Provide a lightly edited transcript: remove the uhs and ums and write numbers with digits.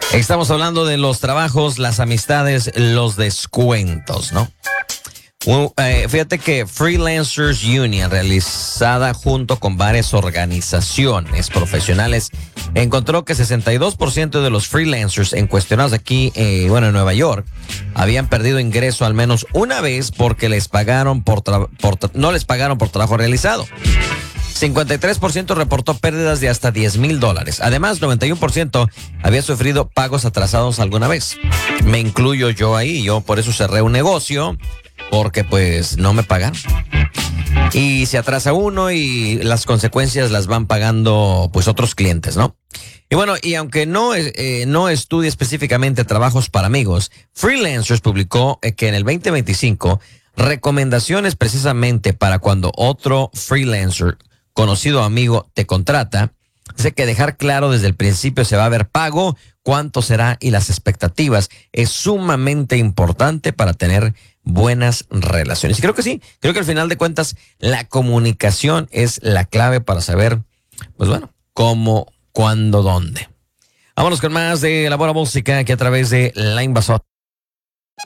Estamos hablando de los trabajos, las amistades, los descuentos, ¿no? Fíjate que Freelancers Union, realizada junto con varias organizaciones profesionales, encontró que 62% de los freelancers encuestionados aquí, en Nueva York, habían perdido ingreso al menos una vez porque les pagaron no les pagaron por trabajo realizado. 53% reportó pérdidas de hasta $10,000. Además, 91% había sufrido pagos atrasados alguna vez. Me incluyo yo ahí. Yo por eso cerré un negocio, porque pues no me pagaron. Y se atrasa uno y las consecuencias las van pagando pues otros clientes, ¿no? Y bueno, y aunque no estudie específicamente trabajos para amigos, Freelancers publicó que en el 2025 recomendaciones precisamente para cuando otro freelancer conocido amigo te contrata. Dice que dejar claro desde el principio se va a haber pago, cuánto será y las expectativas es sumamente importante para tener buenas relaciones. Y creo que sí, creo que al final de cuentas la comunicación es la clave para saber, pues bueno, cómo, cuándo, dónde. Vámonos con más de La Buena Música aquí a través de La Invasora.